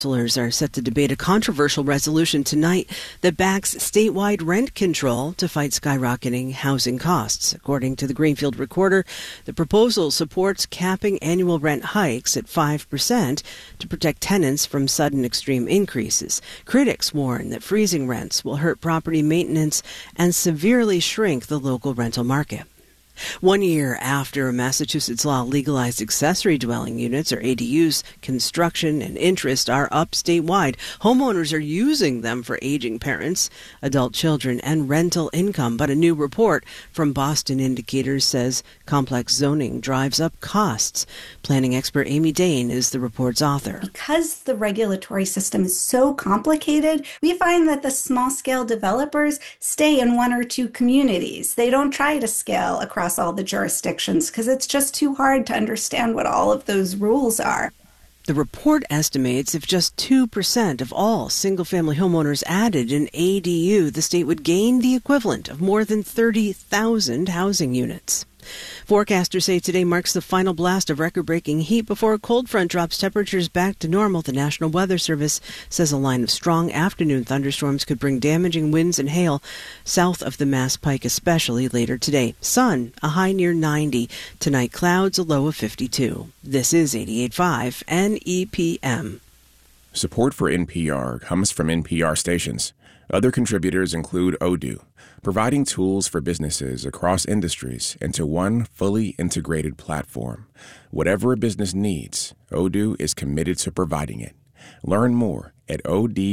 Councilors are set to debate a controversial resolution tonight that backs statewide rent control to fight skyrocketing housing costs. According to the Greenfield Recorder, the proposal supports capping annual rent hikes at 5% to protect tenants from sudden extreme increases. Critics warn that freezing rents will hurt property maintenance and severely shrink the local rental market. 1 year after Massachusetts law legalized accessory dwelling units, or ADUs, construction and interest are up statewide. Homeowners are using them for aging parents, adult children, and rental income. But a new report from Boston Indicators says complex zoning drives up costs. Planning expert Amy Dane is the report's author. Because the regulatory system is so complicated, we find that the small-scale developers stay in one or two communities. They don't try to scale across all the jurisdictions because it's just too hard to understand what all of those rules are. The report estimates if just 2% of all single-family homeowners added an ADU, the state would gain the equivalent of more than 30,000 housing units. Forecasters say today marks the final blast of record-breaking heat before a cold front drops temperatures back to normal. The National Weather Service says a line of strong afternoon thunderstorms could bring damaging winds and hail south of the Mass Pike, especially later today. Sun, a high near 90. Tonight, clouds, a low of 52. This is 88.5 NEPM. Support for NPR comes from NPR stations. Other contributors include Odoo, providing tools for businesses across industries into one fully integrated platform. Whatever a business needs, Odoo is committed to providing it. Learn more at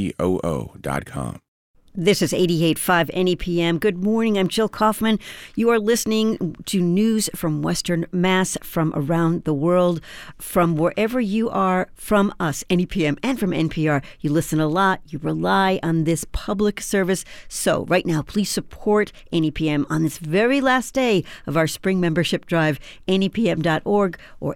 odoo.com. This is 88.5 NEPM. Good morning. I'm Jill Kaufman. You are listening to news from Western Mass, from around the world, from wherever you are, from us, NEPM, and from NPR. You listen a lot. You rely on this public service. So right now, please support NEPM on this very last day of our spring membership drive, nepm.org or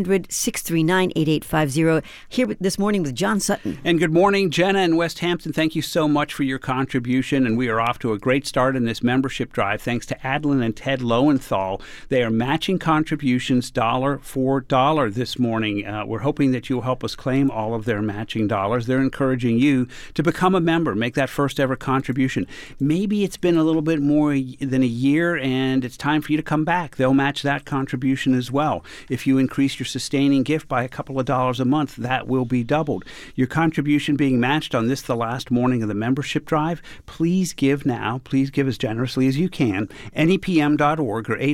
800-639-8850. Here this morning with John Sutton. And good morning, Jenna in West Hampton. Thank you so much for your contribution, and we are off to a great start in this membership drive thanks to Adeline and Ted Lowenthal. They are matching contributions dollar for dollar this morning. We're hoping that you'll help us claim all of their matching dollars. They're encouraging you to become a member, make that first ever contribution. Maybe it's been a little bit more than a year and it's time for you to come back. They'll match that contribution as well. If you increase your sustaining gift by a couple of dollars a month, that will be doubled. Your contribution being matched on this, the last morning of the membership drive. Please give now. Please give as generously as you can. NEPM.org or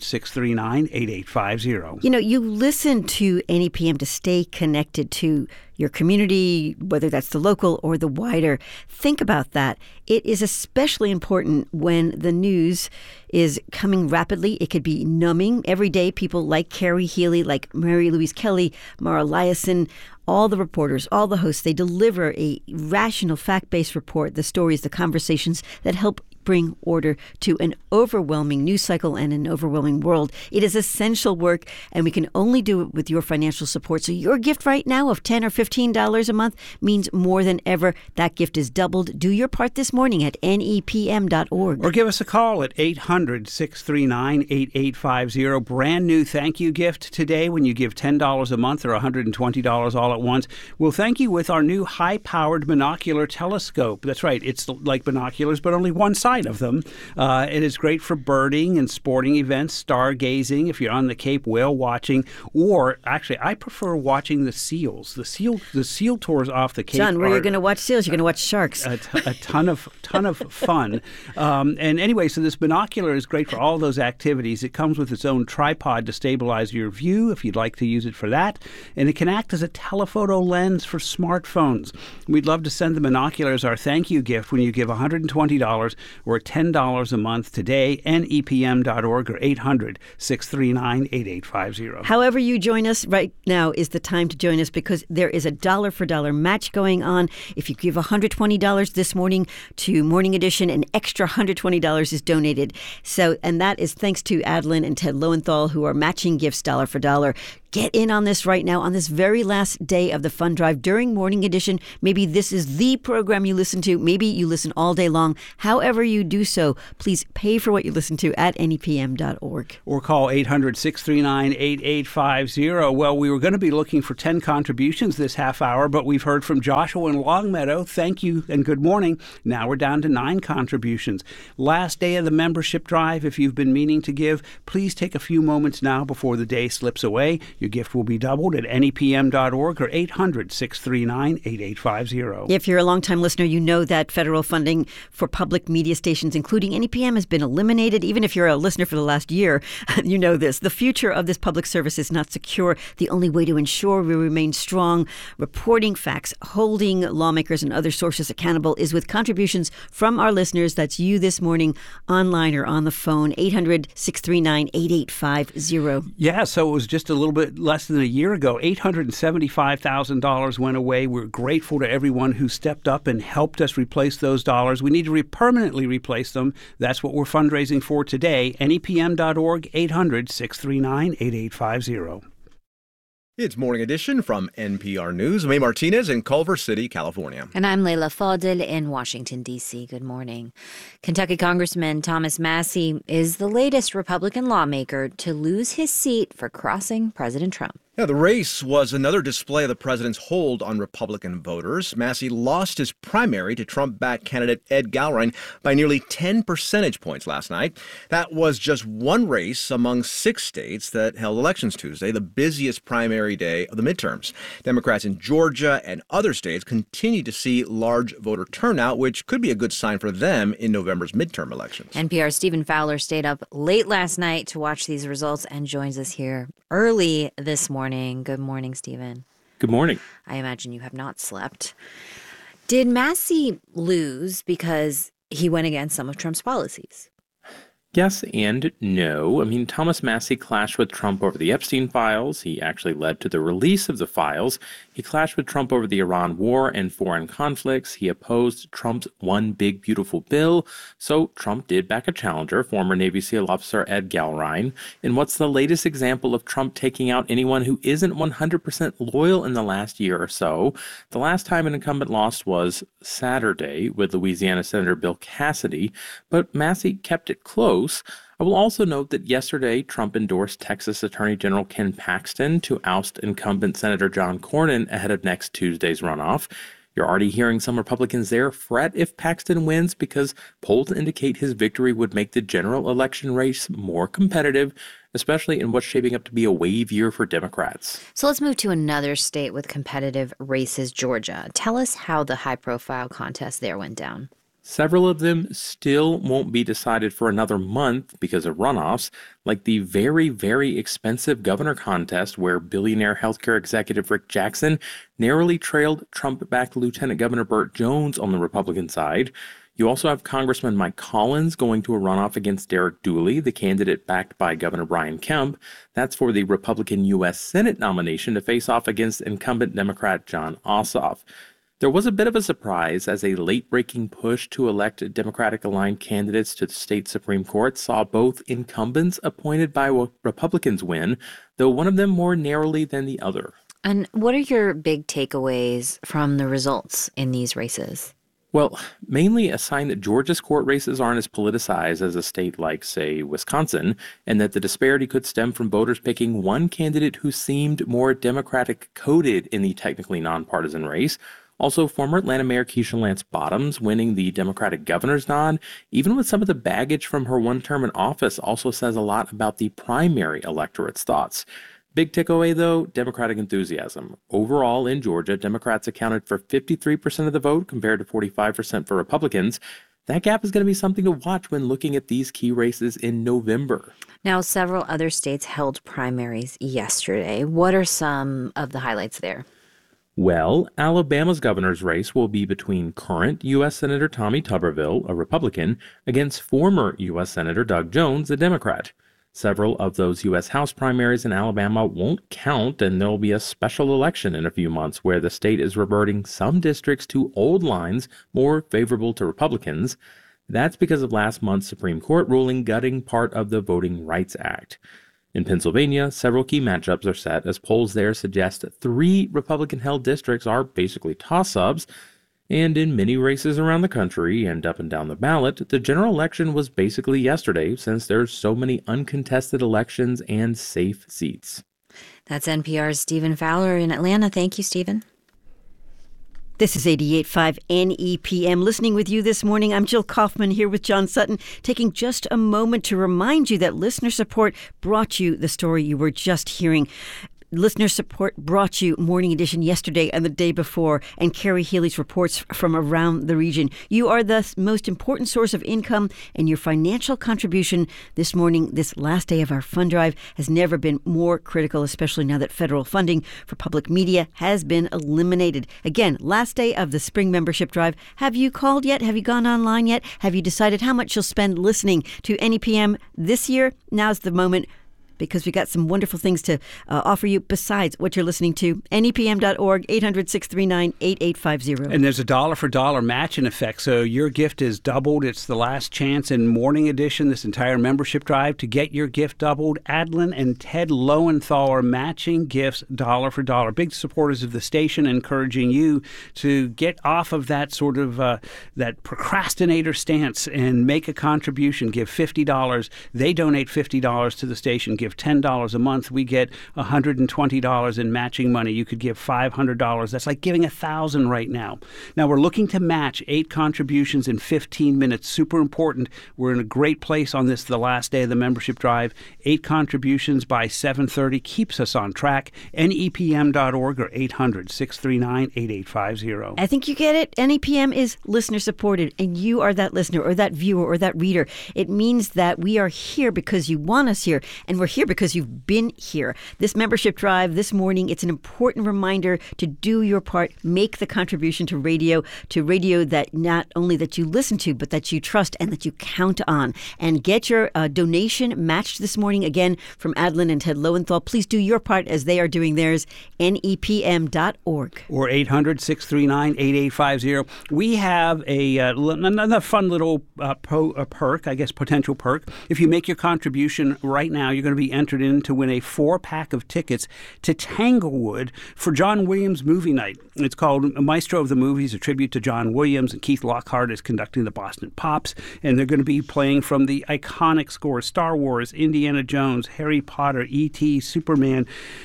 800-639-8850. You know, you listen to NEPM to stay connected to your community, whether that's the local or the wider. Think about that. It is especially important when the news is coming rapidly. It could be numbing. Every day, people like Carrie Healy, like Mary Louise Kelly, Mara Liasson, all the reporters, all the hosts, they deliver a rational, fact-based report, the stories, the conversations that help bring order to an overwhelming news cycle and an overwhelming world. It is essential work, and we can only do it with your financial support. So your gift right now of $10 or $15 a month means more than ever. That gift is doubled. Do your part this morning at nepm.org. Or give us a call at 800-639-8850. Brand new thank you gift today when you give $10 a month or $120 all at once. We'll thank you with our new high-powered monocular telescope. That's right. It's like binoculars, but only one side of them. It is great for birding and sporting events, stargazing, if you're on the Cape, whale watching, or actually, I prefer watching the seals. The seal tours off the Cape. John, where you're going to watch seals, you're going to watch sharks. A ton of fun. And anyway, so this binocular is great for all those activities. It comes with its own tripod to stabilize your view if you'd like to use it for that, and it can act as a telephoto lens for smartphones. We'd love to send the binoculars our thank you gift when you give $120 or $10 a month today. NEPM.org or 800-639-8850. However you join us right now is the time to join us, because there is a dollar for dollar match going on. If you give $120 this morning to Morning Edition, an extra $120 is donated. So, and that is thanks to Adeline and Ted Lowenthal, who are matching gifts dollar for dollar. Get in on this right now on this very last day of the fund drive during Morning Edition. Maybe this is the program you listen to. Maybe you listen all day long. However you do so, please pay for what you listen to at nepm.org. Or call 800-639-8850. Well, we were going to be looking for 10 contributions this half hour, but we've heard from Joshua in Longmeadow. Thank you and good morning. Now we're down to 9 contributions. Last day of the membership drive. If you've been meaning to give, please take a few moments now before the day slips away. Your gift will be doubled at nepm.org or 800-639-8850. If you're a longtime listener, you know that federal funding for public media stations, including NEPM, has been eliminated. Even if you're a listener for the last year, you know this. The future of this public service is not secure. The only way to ensure we remain strong, reporting facts, holding lawmakers and other sources accountable is with contributions from our listeners. That's you this morning, online or on the phone, 800-639-8850. Yeah, so it was just a little bit less than a year ago. $875,000 went away. We're grateful to everyone who stepped up and helped us replace those dollars. We need to permanently replace them. That's what we're fundraising for today. NEPM.org, 800-639-8850. It's Morning Edition from NPR News. I'm May Martinez in Culver City, California. And I'm Leila Fadel in Washington, D.C. Good morning. Kentucky Congressman Thomas Massie is the latest Republican lawmaker to lose his seat for crossing President Trump. Yeah, the race was another display of the president's hold on Republican voters. Massie lost his primary to Trump-backed candidate Ed Gallrein by nearly 10 percentage points last night. That was just one race among 6 states that held elections Tuesday, the busiest primary day of the midterms. Democrats in Georgia and other states continue to see large voter turnout, which could be a good sign for them in November's midterm elections. NPR's Stephen Fowler stayed up late last night to watch these results and joins us here early this morning. Good morning, Stephen. Good morning. I imagine you have not slept. Did Massie lose because he went against some of Trump's policies? Yes and no. I mean, Thomas Massie clashed with Trump over the Epstein files. He actually led to the release of the files. He clashed with Trump over the Iran war and foreign conflicts. He opposed Trump's One Big Beautiful Bill. So Trump did back a challenger, former Navy SEAL officer Ed Gallrein. And what's the latest example of Trump taking out anyone who isn't 100% loyal in the last year or so? The last time an incumbent lost was Saturday with Louisiana Senator Bill Cassidy, but Massie kept it close. I will also note that yesterday, Trump endorsed Texas Attorney General Ken Paxton to oust incumbent Senator John Cornyn ahead of next Tuesday's runoff. You're already hearing some Republicans there fret if Paxton wins because polls indicate his victory would make the general election race more competitive, especially in what's shaping up to be a wave year for Democrats. So let's move to another state with competitive races, Georgia. Tell us how the high-profile contest there went down. Several of them still won't be decided for another month because of runoffs, like the very, very expensive governor contest where billionaire healthcare executive Rick Jackson narrowly trailed Trump-backed Lieutenant Governor Burt Jones on the Republican side. You also have Congressman Mike Collins going to a runoff against Derek Dooley, the candidate backed by Governor Brian Kemp. That's for the Republican U.S. Senate nomination to face off against incumbent Democrat Jon Ossoff. There was a bit of a surprise as a late-breaking push to elect Democratic-aligned candidates to the state Supreme Court saw both incumbents appointed by Republicans win, though one of them more narrowly than the other. And what are your big takeaways from the results in these races? Well, mainly a sign that Georgia's court races aren't as politicized as a state like, say, Wisconsin, and that the disparity could stem from voters picking one candidate who seemed more Democratic-coded in the technically nonpartisan race. Also, former Atlanta Mayor Keisha Lance Bottoms winning the Democratic governor's nod, even with some of the baggage from her one term in office, also says a lot about the primary electorate's thoughts. Big takeaway, though, Democratic enthusiasm. Overall, in Georgia, Democrats accounted for 53% of the vote compared to 45% for Republicans. That gap is going to be something to watch when looking at these key races in November. Now, several other states held primaries yesterday. What are some of the highlights there? Well, Alabama's governor's race will be between current U.S. Senator Tommy Tuberville, a Republican, against former U.S. Senator Doug Jones, a Democrat. Several of those U.S. House primaries in Alabama won't count, and there'll be a special election in a few months where the state is reverting some districts to old lines more favorable to Republicans. That's because of last month's Supreme Court ruling gutting part of the Voting Rights Act. In Pennsylvania, several key matchups are set as polls there suggest 3 Republican-held districts are basically toss-ups. And in many races around the country and up and down the ballot, the general election was basically yesterday since there's so many uncontested elections and safe seats. That's NPR's Stephen Fowler in Atlanta. Thank you, Stephen. This is 88.5 NEPM. Listening with you this morning, I'm Jill Kaufman here with John Sutton, taking just a moment to remind you that listener support brought you the story you were just hearing. Listener support brought you Morning Edition yesterday and the day before, and Carrie Healy's reports from around the region. You are the most important source of income, and your financial contribution this morning, this last day of our fund drive, has never been more critical, especially now that federal funding for public media has been eliminated. Again, last day of the spring membership drive. Have you called yet? Have you gone online yet? Have you decided how much you'll spend listening to NEPM this year? Now's the moment, because we got some wonderful things to offer you besides what you're listening to. NEPM.org, 800-639-8850. And there's a dollar-for-dollar match in effect, so your gift is doubled. It's the last chance in Morning Edition, this entire membership drive, to get your gift doubled. Adlin and Ted Lowenthal are matching gifts dollar for dollar. Big supporters of the station, encouraging you to get off of that sort of that procrastinator stance and make a contribution. Give $50. They donate $50 to the station. Give $10 a month. We get $120 in matching money. You could give $500. That's like giving $1,000 right now. Now we're looking to match 8 contributions in 15 minutes. Super important. We're in a great place on this, the last day of the membership drive. 8 contributions by 7:30 keeps us on track. NEPM.org or 800-639-8850. I think you get it. NEPM is listener supported, and you are that listener or that viewer or that reader. It means that we are here because you want us here, and we're here because you've been here. This membership drive this morning, it's an important reminder to do your part, make the contribution to radio that not only that you listen to, but that you trust and that you count on. And get your donation matched this morning, again, from Adlin and Ted Lowenthal. Please do your part as they are doing theirs. NEPM.org. Or 800-639-8850. We have another fun little perk, I guess, potential perk. If you make your contribution right now, you're going to be entered in to win a 4-pack of tickets to Tanglewood for John Williams movie night. It's called Maestro of the Movies, a tribute to John Williams, and Keith Lockhart is conducting the Boston Pops, and they're going to be playing from the iconic scores: Star Wars, Indiana Jones, Harry Potter, E.T., Superman,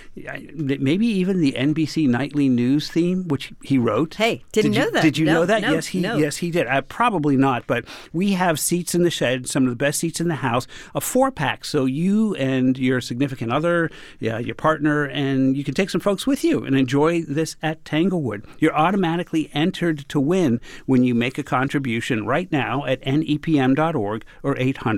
maybe even the NBC Nightly News theme, which he wrote. Hey, didn't know that. Did you know that? No, Yes, he did. Probably not, but we have seats in the shed, some of the best seats in the house, a 4-pack, so you and your significant other, your partner, and you can take some folks with you and enjoy this at Tanglewood. You're automatically entered to win when you make a contribution right now at NEPM.org or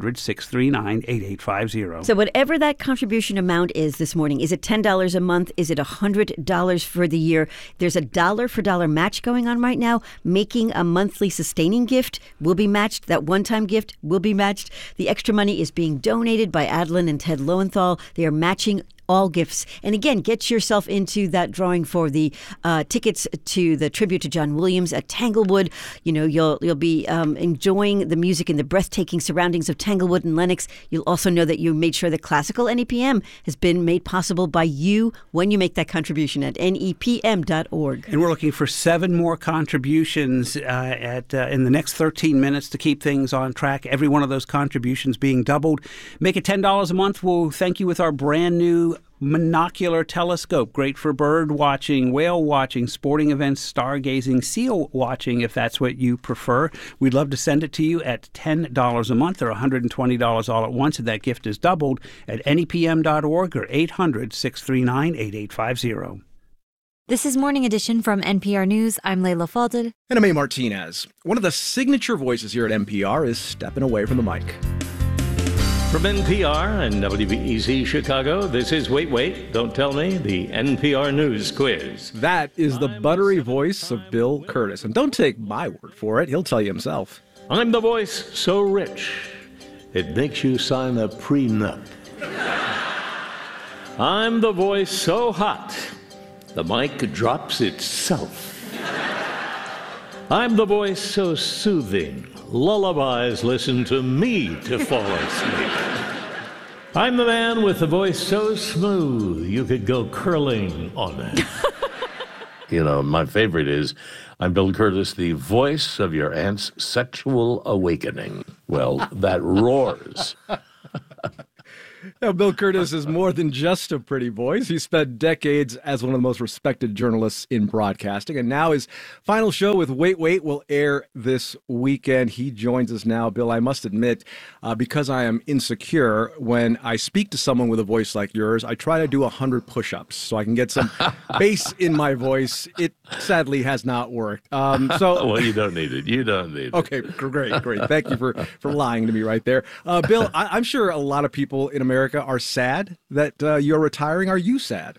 800-639-8850. So whatever that contribution amount is this morning, is it $10 a month? Is it $100 for the year? There's a dollar-for-dollar match going on right now. Making a monthly sustaining gift will be matched. That one-time gift will be matched. The extra money is being donated by Adlin and Ted Lowenthal. They are matching all gifts. And again, get yourself into that drawing for the tickets to the tribute to John Williams at Tanglewood. You know, you'll be enjoying the music and the breathtaking surroundings of Tanglewood and Lenox. You'll also know that you made sure that classical NEPM has been made possible by you when you make that contribution at NEPM.org. And we're looking for 7 more contributions in the next 13 minutes to keep things on track. Every one of those contributions being doubled. Make it $10 a month. We'll thank you with our brand new monocular telescope, great for bird watching, whale watching, sporting events, stargazing, seal watching, if that's what you prefer. We'd love to send it to you at $10 a month or $120 all at once, and that gift is doubled at NEPM.org or 800-639-8850. This is Morning Edition from NPR News. I'm Layla Fadel. And I'm A. Martinez. One of the signature voices here at NPR is stepping away from the mic. From NPR and WBEZ Chicago, this is Wait, Don't Tell Me, the NPR News Quiz. That is the buttery voice of Bill Curtis. And don't take my word for it. He'll tell you himself. I'm the voice so rich, it makes you sign a prenup. I'm the voice so hot, the mic drops itself. I'm the voice so soothing, lullabies listen to me to fall asleep. I'm the man with the voice so smooth you could go curling on it. My favorite is, I'm Bill Curtis, the voice of your aunt's sexual awakening. Well, that roars. Now, Bill Curtis is more than just a pretty voice. He spent decades as one of the most respected journalists in broadcasting, and now his final show with Wait, Wait will air this weekend. He joins us now. Bill, I must admit, because I am insecure, when I speak to someone with a voice like yours, I try to do 100 push-ups so I can get some bass in my voice. It sadly has not worked. Well, you don't need it. You don't need it. Okay, great. Thank you for lying to me right there. Bill, I'm sure a lot of people in America are sad that you're retiring. Are you sad?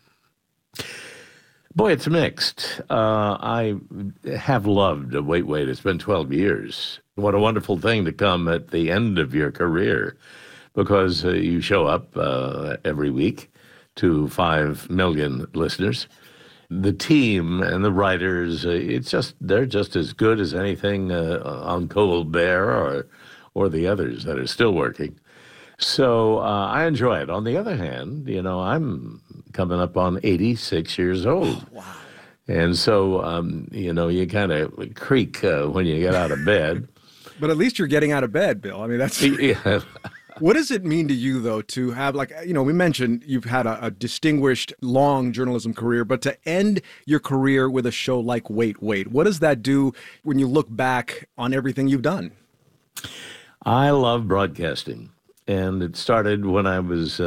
Boy, it's mixed. I have loved Wait, Wait. It's been 12 years. What a wonderful thing to come at the end of your career, because you show up every week to 5 million listeners. The team and the writers, they're just as good as anything on Colbert or the others that are still working. So I enjoy it. On the other hand, I'm coming up on 86 years old. Wow. And so, you kind of creak when you get out of bed. But at least you're getting out of bed, Bill. I mean, that's... Yeah. What does it mean to you, though, to have, we mentioned you've had a distinguished, long journalism career, but to end your career with a show like Wait, Wait, what does that do when you look back on everything you've done? I love broadcasting. And it started when I was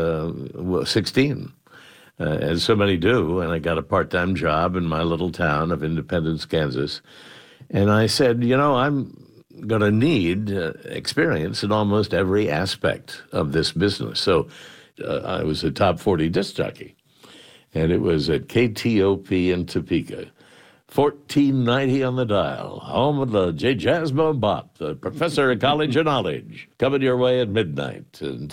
16, as so many do, and I got a part-time job in my little town of Independence, Kansas. And I said, I'm going to need experience in almost every aspect of this business. So I was a top 40 disc jockey, and it was at KTOP in Topeka. 1490 on the dial, home of the J. Jasmo Bop, the professor of college of knowledge, coming your way at midnight. And,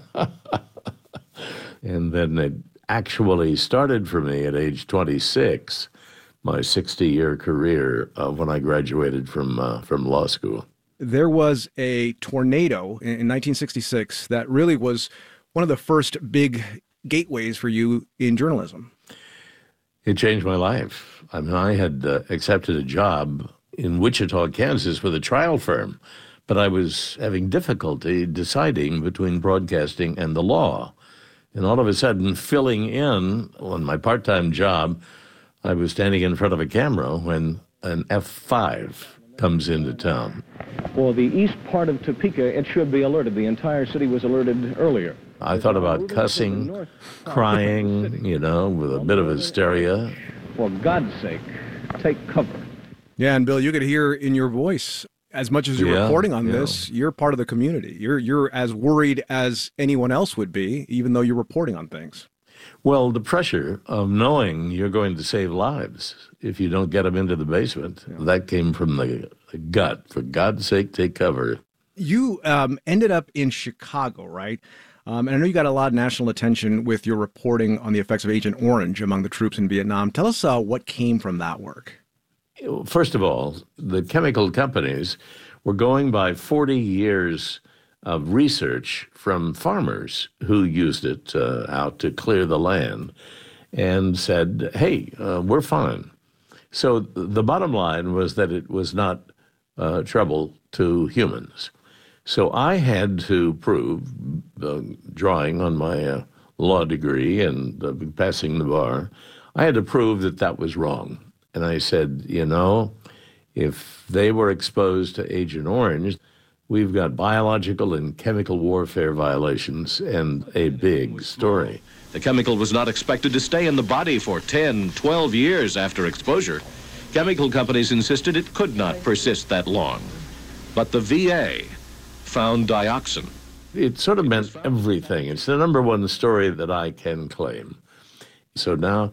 and then it actually started for me at age 26, my 60-year career when I graduated from law school. There was a tornado in 1966 that really was one of the first big gateways for you in journalism. It changed my life. I mean, I had accepted a job in Wichita, Kansas with a trial firm, but I was having difficulty deciding between broadcasting and the law. And all of a sudden, filling in on my part-time job, I was standing in front of a camera when an F5 comes into town. For the east part of Topeka, it should be alerted. The entire city was alerted earlier. I thought about cussing, crying, with a bit of hysteria. For God's sake, take cover. Yeah, and Bill, you could hear in your voice, as much as you're reporting on this, you're part of the community. You're as worried as anyone else would be, even though you're reporting on things. Well, the pressure of knowing you're going to save lives if you don't get them into the basement, that came from the gut. For God's sake, take cover. You ended up in Chicago, right? And I know you got a lot of national attention with your reporting on the effects of Agent Orange among the troops in Vietnam. Tell us what came from that work. First of all, the chemical companies were going by 40 years of research from farmers who used it out to clear the land and said, hey, we're fine. So the bottom line was that it was not trouble to humans. So I had to prove, drawing on my law degree and passing the bar, I had to prove that that was wrong. And I said, if they were exposed to Agent Orange, we've got biological and chemical warfare violations and a big story. The chemical was not expected to stay in the body for 10, 12 years after exposure. Chemical companies insisted it could not persist that long. But the VA found dioxin. It sort of meant everything. It's the number one story that I can claim. So now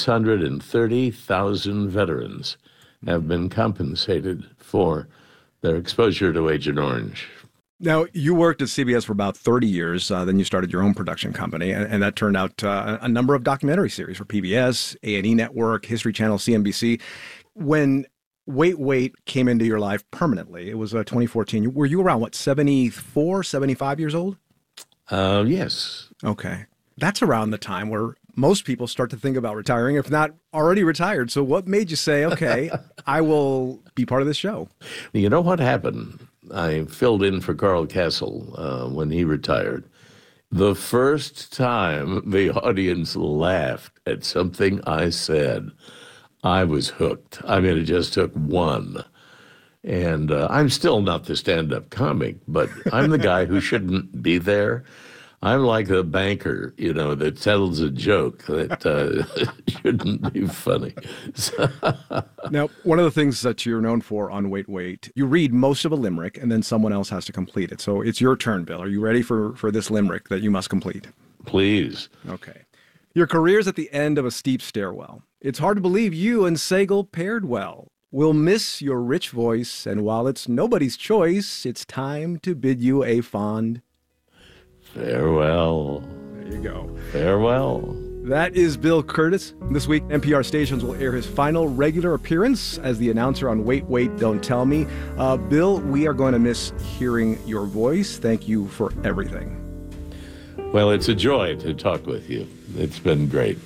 630,000 veterans have been compensated for their exposure to Agent Orange. Now, you worked at CBS for about 30 years. Then you started your own production company, and that turned out a number of documentary series for PBS, A&E Network, History Channel, CNBC. When Wait, Wait came into your life permanently, it was 2014. Were you around, 74, 75 years old? Yes. Okay. That's around the time where most people start to think about retiring, if not already retired. So what made you say, okay, I will be part of this show? You know what happened? I filled in for Carl Castle when he retired. The first time the audience laughed at something I said, I was hooked. I mean, it just took one. And I'm still not the stand-up comic, but I'm the guy who shouldn't be there. I'm like a banker, that tells a joke that shouldn't be funny. Now, one of the things that you're known for on Wait, Wait, you read most of a limerick and then someone else has to complete it. So it's your turn, Bill. Are you ready for this limerick that you must complete? Please. Okay. Your career's at the end of a steep stairwell. It's hard to believe you and Sagal paired well. We'll miss your rich voice, and while it's nobody's choice, it's time to bid you a fond farewell. There you go. Farewell. That is Bill Kurtis. This week, NPR stations will air his final regular appearance as the announcer on Wait, Wait, Don't Tell Me. Bill, we are going to miss hearing your voice. Thank you for everything. Well, it's a joy to talk with you. It's been great.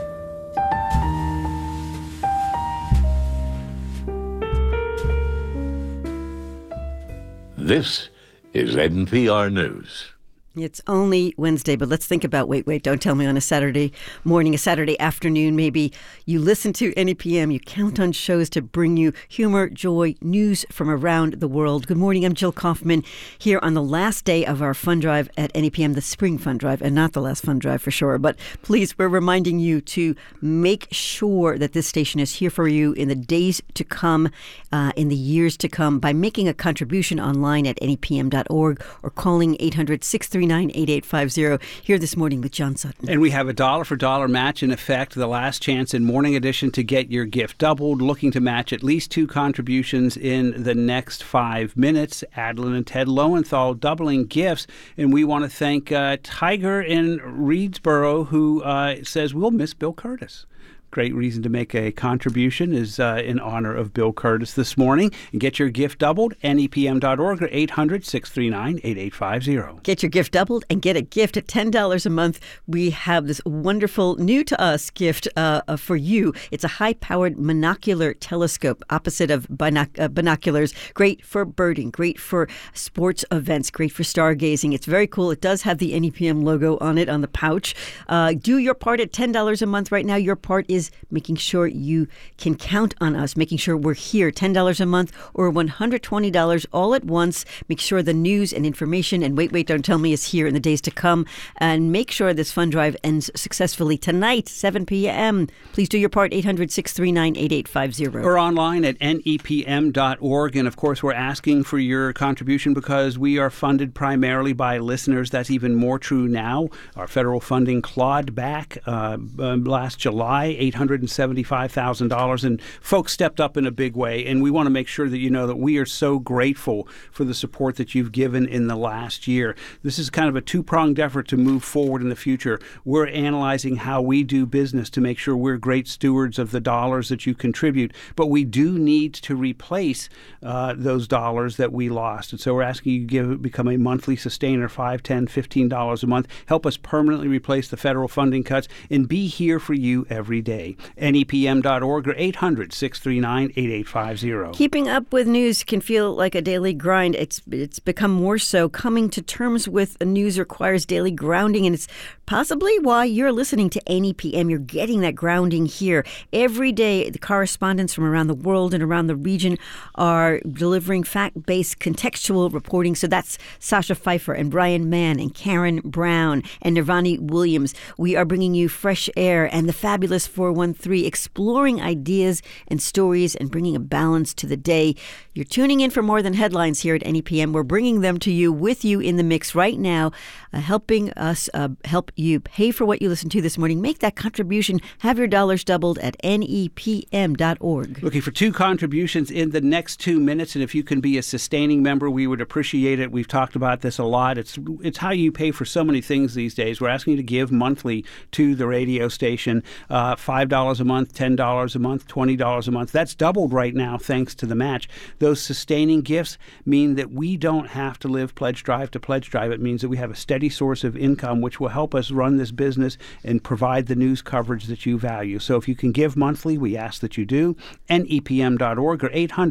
This is NPR News. It's only Wednesday, but let's think about Wait, Wait, Don't Tell Me on a Saturday morning, a Saturday afternoon. Maybe you listen to NEPM, you count on shows to bring you humor, joy, news from around the world. Good morning, I'm Jill Kaufman here on the last day of our fund drive at NEPM, the spring fund drive, and not the last fund drive for sure. But please, we're reminding you to make sure that this station is here for you in the days to come, in the years to come, by making a contribution online at nepm.org or calling 800-639-8850. Here this morning with John Sutton. And we have a $1 for $1 match in effect, the last chance in Morning Edition to get your gift doubled, looking to match at least 2 contributions in the next 5 minutes. Adeline and Ted Lowenthal doubling gifts. And we want to thank Tiger in Reedsboro, who says, we'll miss Bill Kurtis. Great reason to make a contribution is in honor of Bill Kurtis this morning. And get your gift doubled, nepm.org or 800-639-8850. Get your gift doubled and get a gift at $10 a month. We have this wonderful, new-to-us gift for you. It's a high-powered monocular telescope, opposite of binoculars. Great for birding, great for sports events, great for stargazing. It's very cool. It does have the NEPM logo on it, on the pouch. Do your part at $10 a month right now. Your part is making sure you can count on us, making sure we're here, $10 a month or $120 all at once. Make sure the news and information and Wait, Wait, Don't Tell Me is here in the days to come. And make sure this fund drive ends successfully tonight, 7 p.m. Please do your part, 800-639-8850. Or online at nepm.org. And, of course, we're asking for your contribution because we are funded primarily by listeners. That's even more true now. Our federal funding clawed back last July, $875,000, and folks stepped up in a big way. And we want to make sure that you know that we are so grateful for the support that you've given in the last year. This is kind of a two-pronged effort to move forward in the future. We're analyzing how we do business to make sure we're great stewards of the dollars that you contribute, but we do need to replace those dollars that we lost. And so we're asking you to become a monthly sustainer, $5, $10, $15 a month. Help us permanently replace the federal funding cuts and be here for you every day. NEPM.org or 800-639-8850. Keeping up with news can feel like a daily grind. It's become more so. Coming to terms with news requires daily grounding, and it's possibly why you're listening to NEPM. You're getting that grounding here. Every day, the correspondents from around the world and around the region are delivering fact-based contextual reporting. So that's Sasha Pfeiffer and Brian Mann and Karen Brown and Nirvani Williams. We are bringing you fresh air and the fabulous 413, exploring ideas and stories and bringing a balance to the day. You're tuning in for more than headlines here at NEPM. We're bringing them to you, with you in the mix right now, helping us help you pay for what you listen to this morning. Make that contribution. Have your dollars doubled at nepm.org. Looking for 2 contributions in the next 2 minutes, and if you can be a sustaining member, we would appreciate it. We've talked about this a lot. It's how you pay for so many things these days. We're asking you to give monthly to the radio station. $5 $5 a month, $10 a month, $20 a month. That's doubled right now thanks to the match. Those sustaining gifts mean that we don't have to live pledge drive to pledge drive. It means that we have a steady source of income which will help us run this business and provide the news coverage that you value. So if you can give monthly, we ask that you do. NEPM.org or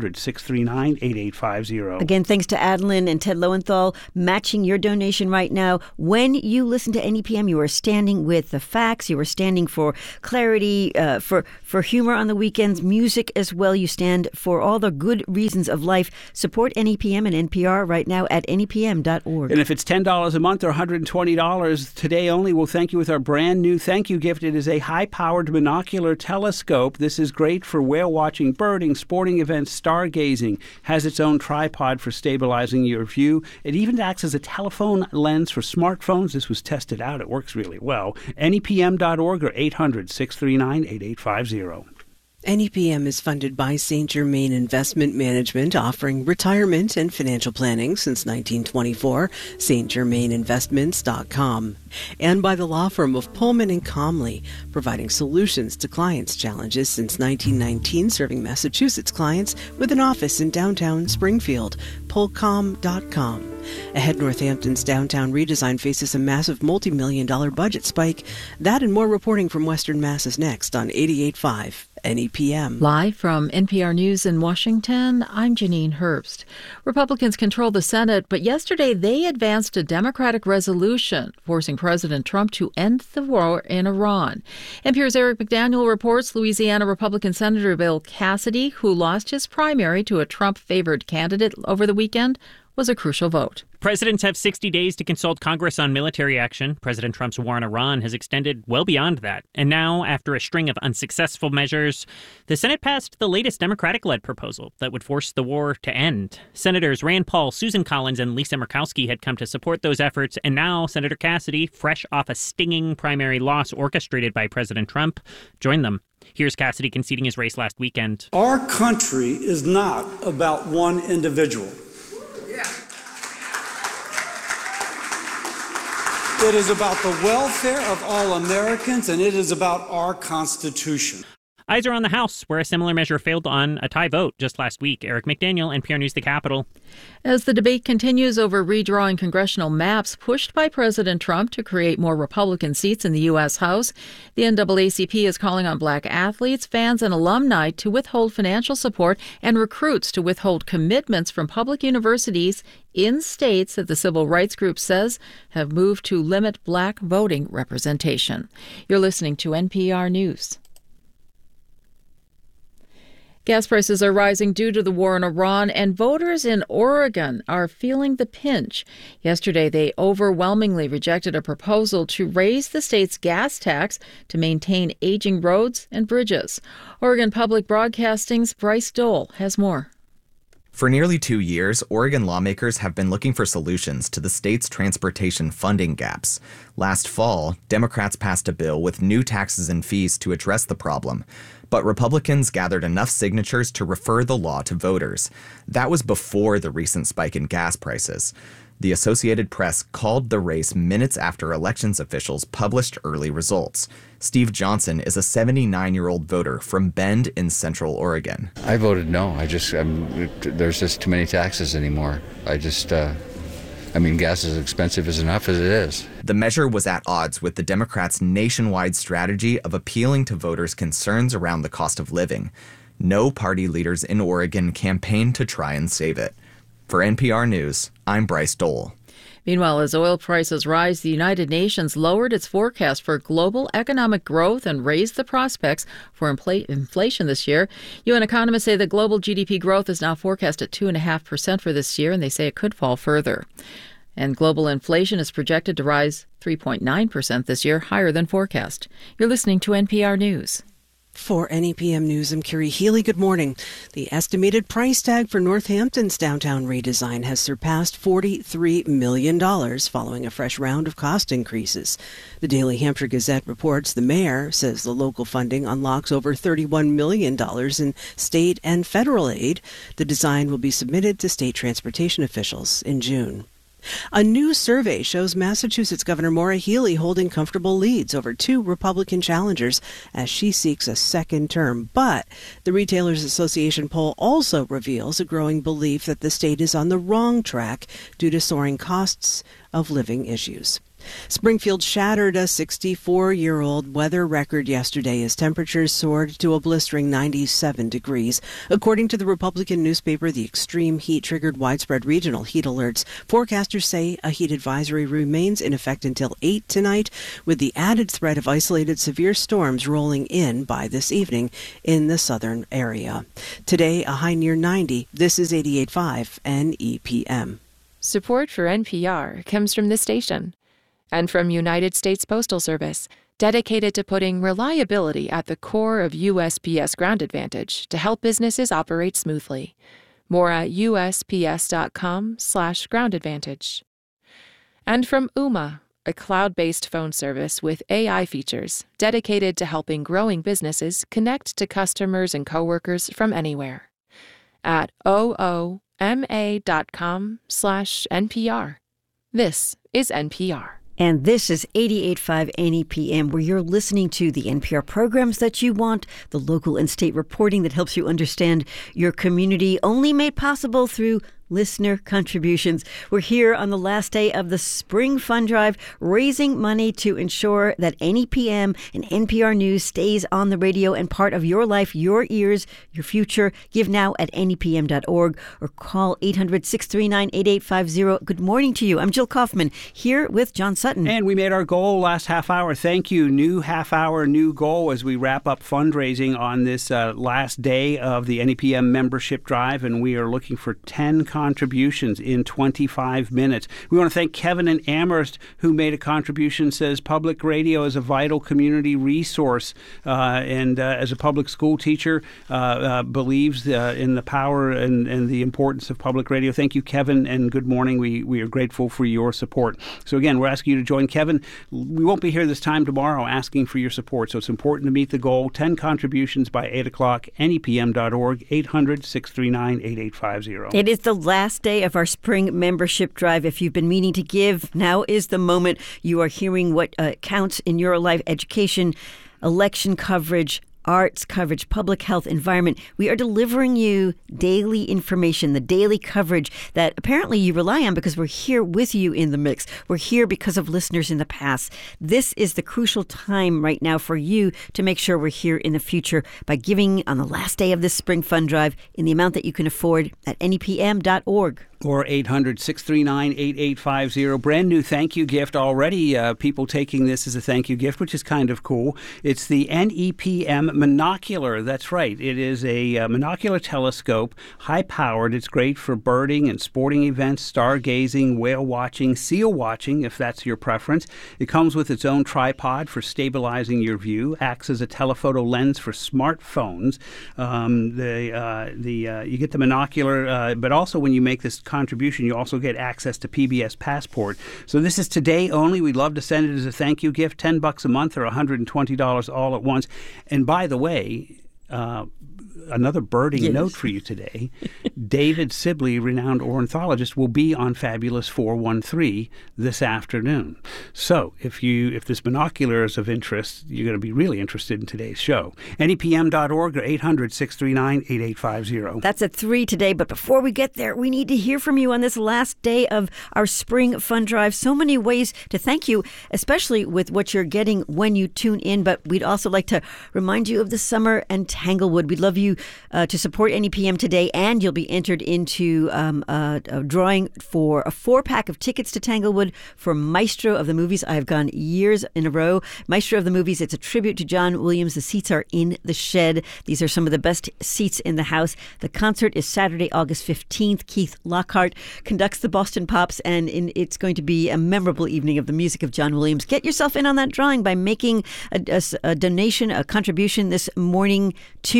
800-639-8850. Again, thanks to Adeline and Ted Lowenthal matching your donation right now. When you listen to NEPM, you are standing with the facts. You are standing for clarity, for humor on the weekends, music as well. You stand for all the good reasons of life. Support NEPM and NPR right now at NEPM.org. And if it's $10 a month or $120 today only, we'll thank you with our brand new thank you gift. It is a high-powered binocular telescope. This is great for whale watching, birding, sporting events, stargazing. Has its own tripod for stabilizing your view. It even acts as a telephone lens for smartphones. This was tested out. It works really well. NEPM.org or 800-639-8850. NEPM is funded by St. Germain Investment Management, offering retirement and financial planning since 1924, stgermaininvestments.com, and by the law firm of Pullman and Comley, providing solutions to clients' challenges since 1919, serving Massachusetts clients with an office in downtown Springfield, pullcom.com. Ahead, Northampton's downtown redesign faces a massive multi-million-dollar budget spike. That and more reporting from Western Mass is next on 88.5 NEPM. Live from NPR News in Washington, I'm Janine Herbst. Republicans control the Senate, but yesterday they advanced a Democratic resolution forcing President Trump to end the war in Iran. NPR's Eric McDaniel reports Louisiana Republican Senator Bill Cassidy, who lost his primary to a Trump-favored candidate over the weekend, was a crucial vote. Presidents have 60 days to consult Congress on military action. President Trump's war on Iran has extended well beyond that. And now, after a string of unsuccessful measures, the Senate passed the latest Democratic-led proposal that would force the war to end. Senators Rand Paul, Susan Collins, and Lisa Murkowski had come to support those efforts. And now Senator Cassidy, fresh off a stinging primary loss orchestrated by President Trump, joined them. Here's Cassidy conceding his race last weekend. Our country is not about one individual. It is about the welfare of all Americans, and it is about our Constitution. Eyes are on the House, where a similar measure failed on a tie vote just last week. Eric McDaniel, NPR News, the Capitol. As the debate continues over redrawing congressional maps pushed by President Trump to create more Republican seats in the U.S. House, the NAACP is calling on black athletes, fans, and alumni to withhold financial support and recruits to withhold commitments from public universities in states that the civil rights group says have moved to limit black voting representation. You're listening to NPR News. Gas prices are rising due to the war in Iran, and voters in Oregon are feeling the pinch. Yesterday, they overwhelmingly rejected a proposal to raise the state's gas tax to maintain aging roads and bridges. Oregon Public Broadcasting's Bryce Dole has more. For nearly 2 years, Oregon lawmakers have been looking for solutions to the state's transportation funding gaps. Last fall, Democrats passed a bill with new taxes and fees to address the problem. But Republicans gathered enough signatures to refer the law to voters. That was before the recent spike in gas prices. The Associated Press called the race minutes after elections officials published early results. Steve Johnson is a 79-year-old voter from Bend in Central Oregon. I voted no. There's just too many taxes anymore. Gas is expensive as enough as it is. The measure was at odds with the Democrats' nationwide strategy of appealing to voters' concerns around the cost of living. No party leaders in Oregon campaigned to try and save it. For NPR News, I'm Bryce Dole. Meanwhile, as oil prices rise, the United Nations lowered its forecast for global economic growth and raised the prospects for inflation this year. UN economists say that global GDP growth is now forecast at 2.5% for this year, and they say it could fall further. And global inflation is projected to rise 3.9% this year, higher than forecast. You're listening to NPR News. For NEPM News, I'm Curie Healy. Good morning. The estimated price tag for Northampton's downtown redesign has surpassed $43 million following a fresh round of cost increases. The Daily Hampshire Gazette reports the mayor says the local funding unlocks over $31 million in state and federal aid. The design will be submitted to state transportation officials in June. A new survey shows Massachusetts Governor Maura Healey holding comfortable leads over two Republican challengers as she seeks a second term. But the Retailers Association poll also reveals a growing belief that the state is on the wrong track due to soaring costs of living issues. Springfield shattered a 64-year-old weather record yesterday as temperatures soared to a blistering 97 degrees. According to the Republican newspaper, the extreme heat triggered widespread regional heat alerts. Forecasters say a heat advisory remains in effect until 8 tonight, with the added threat of isolated severe storms rolling in by this evening in the southern area. Today, a high near 90. This is 88.5 NEPM. Support for NPR comes from this station and from United States Postal Service, dedicated to putting reliability at the core of USPS Ground Advantage to help businesses operate smoothly. More at USPS.com/Ground Advantage. And from Ooma, a cloud-based phone service with AI features dedicated to helping growing businesses connect to customers and coworkers from anywhere. At ooma.com/NPR. This is NPR. And this is 88.5 NEPM, where you're listening to the NPR programs that you want, the local and state reporting that helps you understand your community, only made possible through listener contributions. We're here on the last day of the Spring Fund Drive, raising money to ensure that NEPM and NPR News stays on the radio and part of your life, your ears, your future. Give now at NEPM.org or call 800-639-8850. Good morning to you. I'm Jill Kaufman, here with John Sutton. And we made our goal last half hour. Thank you. New half hour, new goal as we wrap up fundraising on this last day of the NEPM membership drive. And we are looking for 10 contributions in 25 minutes. We want to thank Kevin in Amherst, who made a contribution, says public radio is a vital community resource, and as a public school teacher, believes in the power and the importance of public radio. Thank you, Kevin, and good morning. We are grateful for your support. So again, we're asking you to join Kevin. We won't be here this time tomorrow asking for your support, so it's important to meet the goal. 10 contributions by 8 o'clock, NEPM.org, 800-639-8850. It is the last day of our spring membership drive. If you've been meaning to give, now is the moment. You are hearing what counts in your life: education, election coverage, arts coverage, public health, environment. We are delivering you daily information, the daily coverage that apparently you rely on because we're here with you in the mix. We're here because of listeners in the past. This is the crucial time right now for you to make sure we're here in the future by giving on the last day of this Spring Fund Drive in the amount that you can afford at NEPM.org. Or 800-639-8850. Brand new thank you gift already. People taking this as a thank you gift, which is kind of cool. It's the NEPM Monocular. That's right. It is a monocular telescope, high-powered. It's great for birding and sporting events, stargazing, whale watching, seal watching, if that's your preference. It comes with its own tripod for stabilizing your view, acts as a telephoto lens for smartphones. You get the monocular, but also when you make this contribution, you also get access to PBS Passport. So this is today only. We'd love to send it as a thank you gift, $10 a month or $120 all at once. And by the way, another birding note for you today. David Sibley, renowned ornithologist, will be on Fabulous 413 this afternoon. So if this monocular is of interest, you're going to be really interested in today's show. NEPM.org or 800-639-8850. That's at 3 today. But before we get there, we need to hear from you on this last day of our Spring Fund Drive. So many ways to thank you, especially with what you're getting when you tune in. But we'd also like to remind you of the summer and Tanglewood. We'd love you to support NEPM today, and you'll be entered into a drawing for a 4-pack of tickets to Tanglewood for Maestro of the Movies. I have gone years in a row. Maestro of the Movies, it's a tribute to John Williams. The seats are in the shed. These are some of the best seats in the house. The concert is Saturday, August 15th. Keith Lockhart conducts the Boston Pops, and it's going to be a memorable evening of the music of John Williams. Get yourself in on that drawing by making a donation, a contribution this morning to NEPM.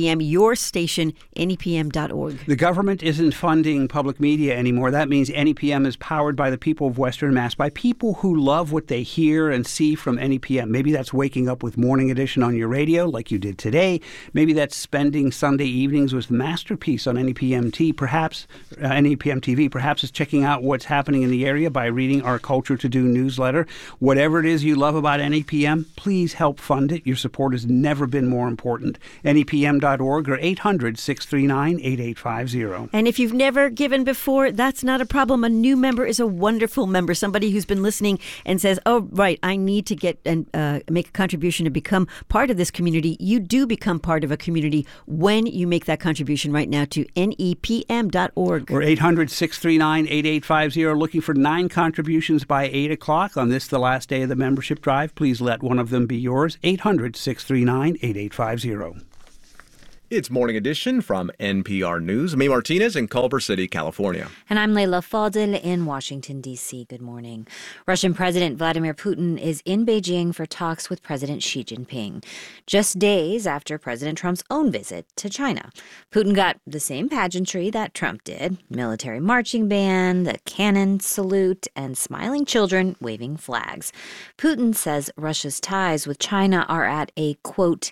NEPM, your station, NEPM.org. The government isn't funding public media anymore. That means NEPM is powered by the people of Western Mass, by people who love what they hear and see from NEPM. Maybe that's waking up with Morning Edition on your radio, like you did today. Maybe that's spending Sunday evenings with Masterpiece on NEPM TV. Perhaps it's checking out what's happening in the area by reading our Culture to Do newsletter. Whatever it is you love about NEPM, please help fund it. Your support has never been more important. NEPM.org or 800-639-8850. And if you've never given before, that's not a problem. A new member is a wonderful member, somebody who's been listening and says, oh, right, I need to get and make a contribution to become part of this community. You do become part of a community when you make that contribution right now to NEPM.org. Or 800-639-8850. Looking for 9 contributions by 8 o'clock on this, the last day of the membership drive. Please let one of them be yours. 800-639-8850. It's Morning Edition from NPR News. Me, Martinez, in Culver City, California. And I'm Leila Fadel in Washington, D.C. Good morning. Russian President Vladimir Putin is in Beijing for talks with President Xi Jinping, just days after President Trump's own visit to China. Putin got the same pageantry that Trump did: military marching band, the cannon salute, and smiling children waving flags. Putin says Russia's ties with China are at a, quote,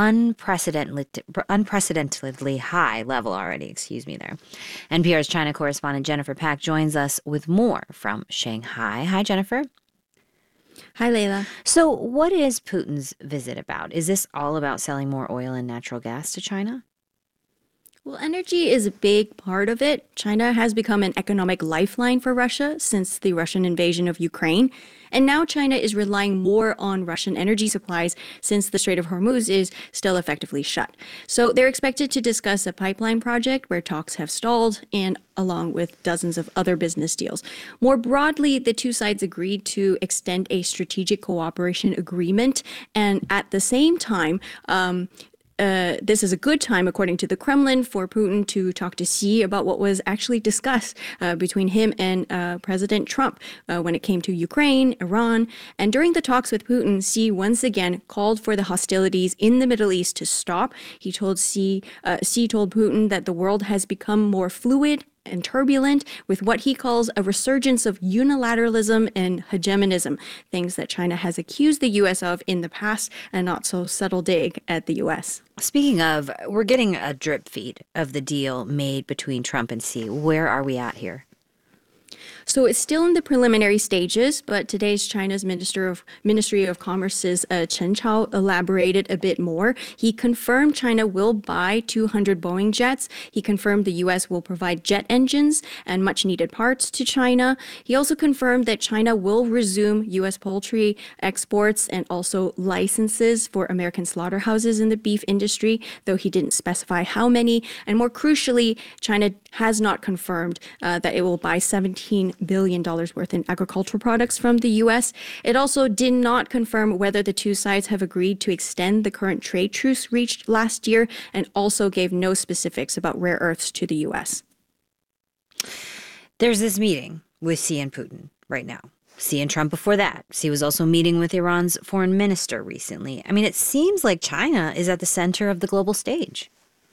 unprecedentedly high level already. Excuse me there. NPR's China correspondent Jennifer Pack joins us with more from Shanghai. Hi, Jennifer. Hi, Leila. So what is Putin's visit about? Is this all about selling more oil and natural gas to China? Well, energy is a big part of it. China has become an economic lifeline for Russia since the Russian invasion of Ukraine. And now China is relying more on Russian energy supplies since the Strait of Hormuz is still effectively shut. So they're expected to discuss a pipeline project where talks have stalled, and along with dozens of other business deals. More broadly, the two sides agreed to extend a strategic cooperation agreement. And at the same time, this is a good time, according to the Kremlin, for Putin to talk to Xi about what was actually discussed between him and President Trump when it came to Ukraine, Iran. And during the talks with Putin, Xi once again called for the hostilities in the Middle East to stop. Xi told Putin that the world has become more fluid and turbulent, with what he calls a resurgence of unilateralism and hegemonism, things that China has accused the U.S. of in the past, and not so subtle dig at the U.S. Speaking of, we're getting a drip feed of the deal made between Trump and Xi. Where are we at here? So it's still in the preliminary stages, but today's China's Ministry of Commerce's Chen Chao elaborated a bit more. He confirmed China will buy 200 Boeing jets. He confirmed the U.S. will provide jet engines and much-needed parts to China. He also confirmed that China will resume U.S. poultry exports and also licenses for American slaughterhouses in the beef industry, though he didn't specify how many. And more crucially, China has not confirmed that it will buy $17 billion worth in agricultural products from the U.S. It also did not confirm whether the two sides have agreed to extend the current trade truce reached last year, and also gave no specifics about rare earths to the U.S. There's this meeting with Xi and Putin right now. Xi and Trump before that. Xi was also meeting with Iran's foreign minister recently. I mean, it seems like China is at the center of the global stage.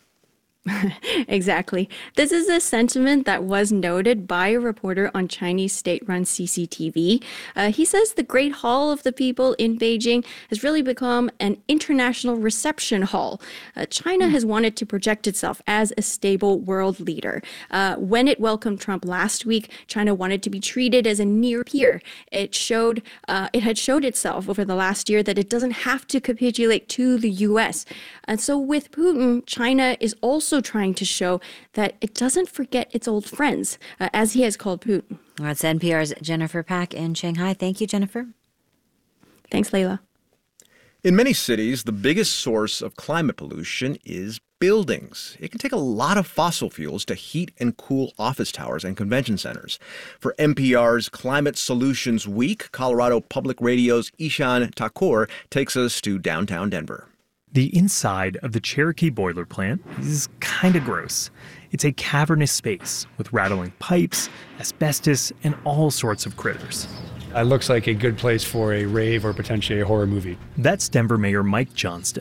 Exactly. This is a sentiment that was noted by a reporter on Chinese state-run CCTV. He says the Great Hall of the People in Beijing has really become an international reception hall. China has wanted to project itself as a stable world leader. When it welcomed Trump last week, China wanted to be treated as a near peer. It had showed itself over the last year that it doesn't have to capitulate to the U.S. And so with Putin, China is also trying to show that it doesn't forget its old friends, as he has called Putin. That's NPR's Jennifer Pack in Shanghai. Thank you, Jennifer. Thanks, Leila. In many cities, the biggest source of climate pollution is buildings. It can take a lot of fossil fuels to heat and cool office towers and convention centers. For NPR's Climate Solutions Week, Colorado Public Radio's Ishan Thakur takes us to downtown Denver. The inside of the Cherokee boiler plant is kind of gross. It's a cavernous space with rattling pipes, asbestos, and all sorts of critters. It looks like a good place for a rave or potentially a horror movie. That's Denver Mayor Mike Johnston.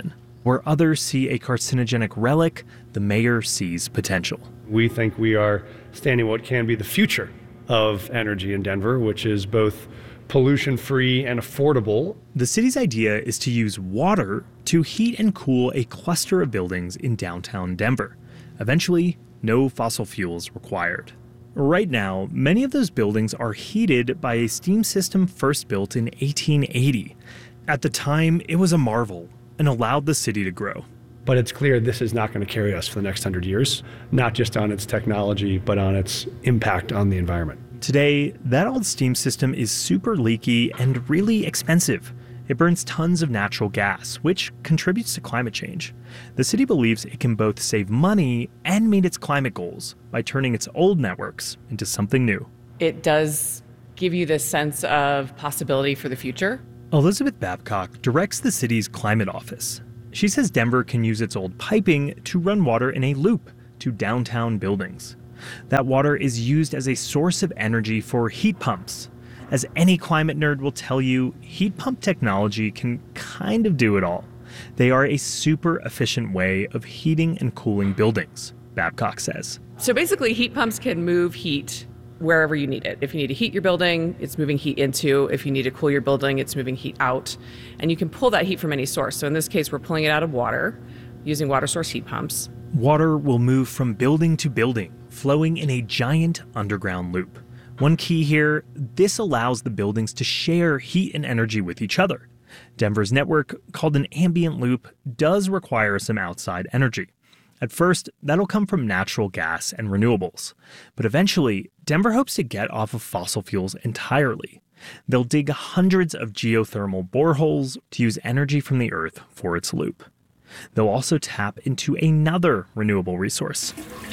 Where others see a carcinogenic relic, the mayor sees potential. We think we are standing what can be the future of energy in Denver, which is both pollution-free and affordable. The city's idea is to use water to heat and cool a cluster of buildings in downtown Denver. Eventually, no fossil fuels required. Right now, many of those buildings are heated by a steam system first built in 1880. At the time, it was a marvel and allowed the city to grow. But it's clear this is not going to carry us for the next 100 years, not just on its technology, but on its impact on the environment. Today, that old steam system is super leaky and really expensive. It burns tons of natural gas, which contributes to climate change. The city believes it can both save money and meet its climate goals by turning its old networks into something new. It does give you this sense of possibility for the future. Elizabeth Babcock directs the city's climate office. She says Denver can use its old piping to run water in a loop to downtown buildings. That water is used as a source of energy for heat pumps. As any climate nerd will tell you, heat pump technology can kind of do it all. They are a super efficient way of heating and cooling buildings, Babcock says. So basically, heat pumps can move heat wherever you need it. If you need to heat your building, it's moving heat into. If you need to cool your building, it's moving heat out. And you can pull that heat from any source. So in this case, we're pulling it out of water using water source heat pumps. Water will move from building to building, flowing in a giant underground loop. One key here, this allows the buildings to share heat and energy with each other. Denver's network, called an ambient loop, does require some outside energy. At first, that'll come from natural gas and renewables. But eventually, Denver hopes to get off of fossil fuels entirely. They'll dig hundreds of geothermal boreholes to use energy from the earth for its loop. They'll also tap into another renewable resource.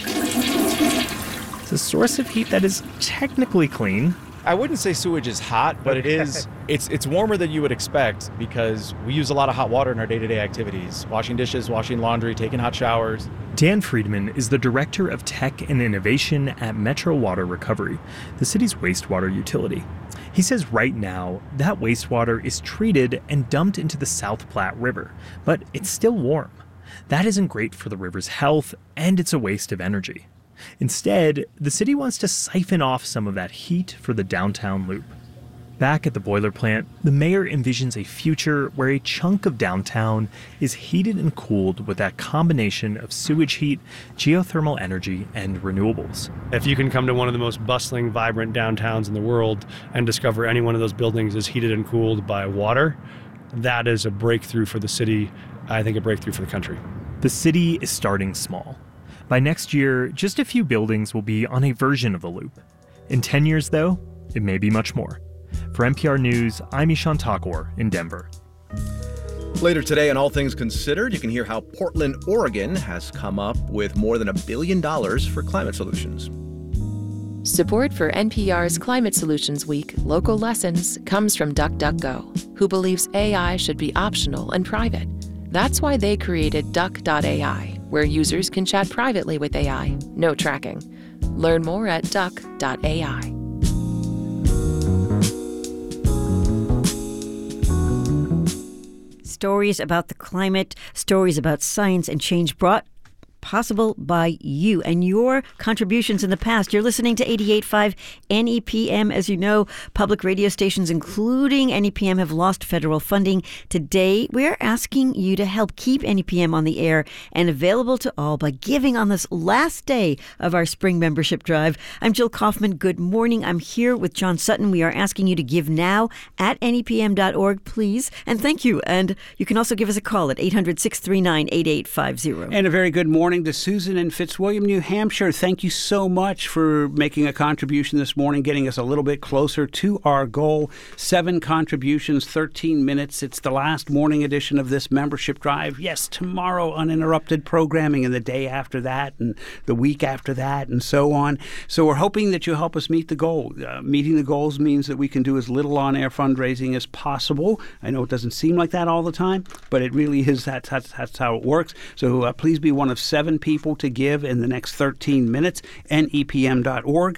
It's a source of heat that is technically clean. I wouldn't say sewage is hot, but it is. It's warmer than you would expect because we use a lot of hot water in our day-to-day activities. Washing dishes, washing laundry, taking hot showers. Dan Friedman is the Director of Tech and Innovation at Metro Water Recovery, the city's wastewater utility. He says right now, that wastewater is treated and dumped into the South Platte River, but it's still warm. That isn't great for the river's health, and it's a waste of energy. Instead, the city wants to siphon off some of that heat for the downtown loop. Back at the boiler plant, the mayor envisions a future where a chunk of downtown is heated and cooled with that combination of sewage heat, geothermal energy, and renewables. If you can come to one of the most bustling, vibrant downtowns in the world and discover any one of those buildings is heated and cooled by water, that is a breakthrough for the city, I think a breakthrough for the country. The city is starting small. By next year, just a few buildings will be on a version of the loop. In 10 years, though, it may be much more. For NPR News, I'm Ishan Thakur in Denver. Later today on All Things Considered, you can hear how Portland, Oregon has come up with more than $1 billion for climate solutions. Support for NPR's Climate Solutions Week Local Lessons comes from DuckDuckGo, who believes AI should be optional and private. That's why they created Duck.ai, where users can chat privately with AI, no tracking. Learn more at Duck.ai. Stories about the climate, stories about science and change brought possible by you and your contributions in the past. You're listening to 88.5 NEPM. As you know, public radio stations, including NEPM, have lost federal funding. Today, we're asking you to help keep NEPM on the air and available to all by giving on this last day of our spring membership drive. I'm Jill Kaufman. Good morning. I'm here with John Sutton. We are asking you to give now at nepm.org, please. And thank you. And you can also give us a call at 800-639-8850. And a very good morning to Susan in Fitzwilliam, New Hampshire. Thank you so much for making a contribution this morning, getting us a little bit closer to our goal. 7 contributions, 13 minutes. It's the last morning edition of this membership drive. Yes, tomorrow uninterrupted programming, and the day after that, and the week after that, and so on. So we're hoping that you'll help us meet the goal. Meeting the goals means that we can do as little on-air fundraising as possible. I know it doesn't seem like that all the time, but it really is. That's how it works. So please be one of 7 7 people to give in the next 13 minutes. NEPM.org,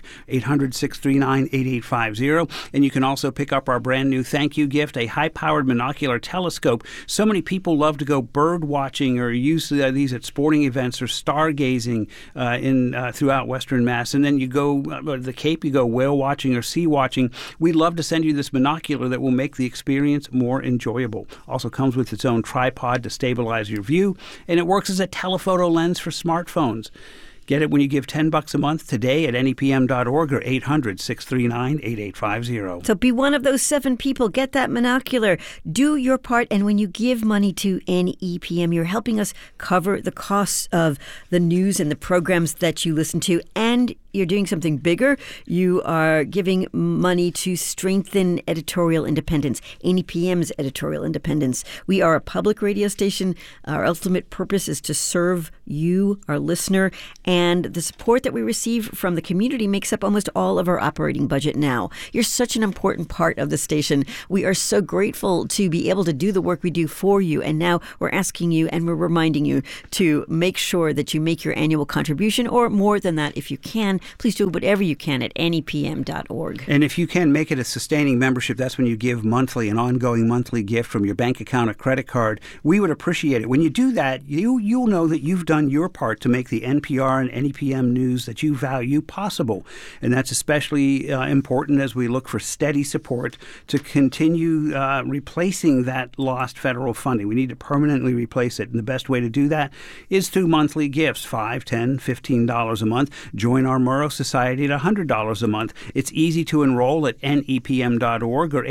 800-639-8850. And you can also pick up our brand new thank you gift, a high-powered monocular telescope. So many people love to go bird watching or use these at sporting events or stargazing throughout Western Mass. And then you go the Cape, you go whale watching or sea watching. We'd love to send you this monocular that will make the experience more enjoyable. Also comes with its own tripod to stabilize your view, and it works as a telephoto lens for smartphones. Get it when you give $10 a month today at NEPM.org or 800-639-8850. So be one of those 7 people. Get that monocular. Do your part. And when you give money to NEPM, you're helping us cover the costs of the news and the programs that you listen to. And you're doing something bigger. You are giving money to strengthen editorial independence, NEPM's editorial independence. We are a public radio station. Our ultimate purpose is to serve you, our listener, and the support that we receive from the community makes up almost all of our operating budget now. You're such an important part of the station. We are so grateful to be able to do the work we do for you, and now we're asking you and we're reminding you to make sure that you make your annual contribution, or more than that if you can. Please do whatever you can at NEPM.org. And if you can make it a sustaining membership, that's when you give monthly, an ongoing monthly gift from your bank account or credit card. We would appreciate it. When you do that, you'll know that you've done your part to make the NPR and NEPM news that you value possible. And that's especially important as we look for steady support to continue replacing that lost federal funding. We need to permanently replace it. And the best way to do that is through monthly gifts, $5, $10, $15 a month. Join our Murrow Society at $100 a month. It's easy to enroll at NEPM.org or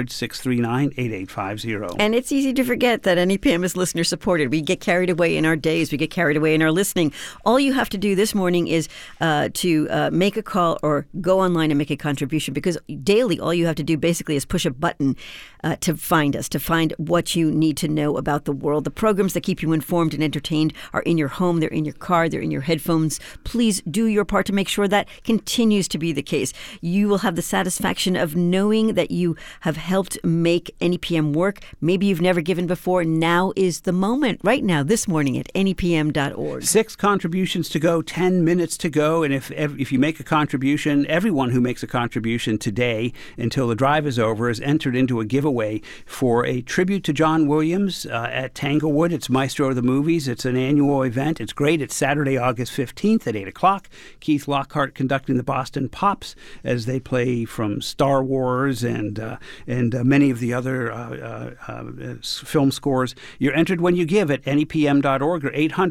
800-639-8850. And it's easy to forget that NEPM is listener supported. We get carried away in our days. We get carried away in our listening. All you have to do this morning is to make a call or go online and make a contribution, because daily all you have to do basically is push a button to find us, to find what you need to know about the world. The programs that keep you informed and entertained are in your home, they're in your car, they're in your headphones. Please do your part to make sure that continues to be the case. You will have the satisfaction of knowing that you have helped make NEPM work. Maybe you've never given before. Now is the moment. Right now, this morning at NEPM.org. 6 contributions to go, 10 minutes to go. And if you make a contribution, everyone who makes a contribution today until the drive is over is entered into a giveaway for a tribute to John Williams at Tanglewood. It's Maestro of the Movies. It's an annual event. It's great. It's Saturday, August 15th at 8 o'clock. Keith Lockhart conducting the Boston Pops as they play from Star Wars and many of the other film scores. You're entered when you give at NEPM.org or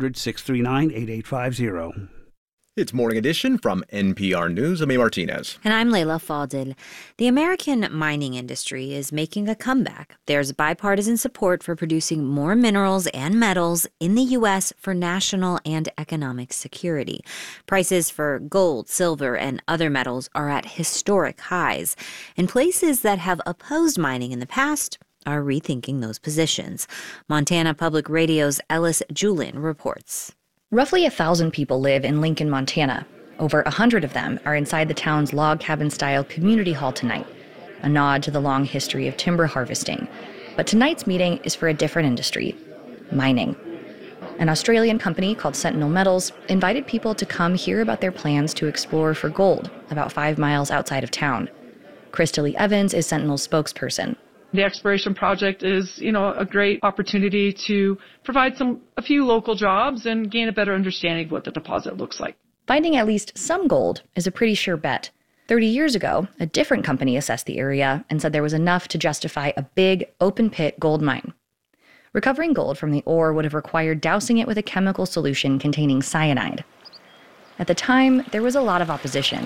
800-639-8850. It's Morning Edition from NPR News. I'm A. Martinez. And I'm Leila Fadel. The American mining industry is making a comeback. There's bipartisan support for producing more minerals and metals in the U.S. for national and economic security. Prices for gold, silver, and other metals are at historic highs. And places that have opposed mining in the past are rethinking those positions. Montana Public Radio's Ellis Julin reports. Roughly 1,000 people live in Lincoln, Montana. Over 100 of them are inside the town's log cabin-style community hall tonight, a nod to the long history of timber harvesting. But tonight's meeting is for a different industry, mining. An Australian company called Sentinel Metals invited people to come hear about their plans to explore for gold about 5 miles outside of town. Krista Lee Evans is Sentinel's spokesperson. The exploration project is, a great opportunity to provide a few local jobs and gain a better understanding of what the deposit looks like. Finding at least some gold is a pretty sure bet. 30 years ago, a different company assessed the area and said there was enough to justify a big open-pit gold mine. Recovering gold from the ore would have required dousing it with a chemical solution containing cyanide. At the time, there was a lot of opposition.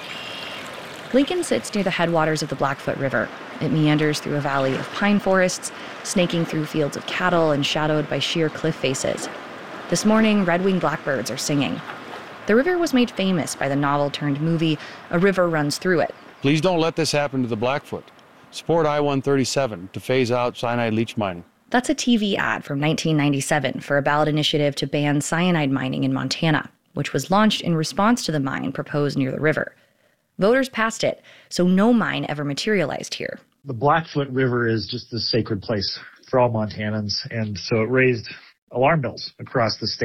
Lincoln sits near the headwaters of the Blackfoot River. It meanders through a valley of pine forests, snaking through fields of cattle and shadowed by sheer cliff faces. This morning, red-winged blackbirds are singing. The river was made famous by the novel-turned-movie A River Runs Through It. Please don't let this happen to the Blackfoot. Support I-137 to phase out cyanide leach mining. That's a TV ad from 1997 for a ballot initiative to ban cyanide mining in Montana, which was launched in response to the mine proposed near the river. Voters passed it, so no mine ever materialized here. The Blackfoot River is just this sacred place for all Montanans, and so it raised alarm bells across the state.